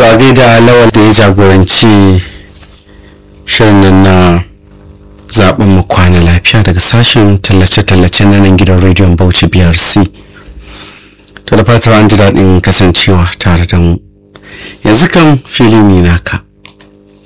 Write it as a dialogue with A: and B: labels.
A: to a gaida Lawal da ya jagoranci shirin nan na zaɓen mu kwana lafiya daga sashen tallace-tallace na nan gidan rediyon Bauchi BRC. To da fatar an ji daɗin kasancewa tare da mu. Yanzu kan fili ne naka.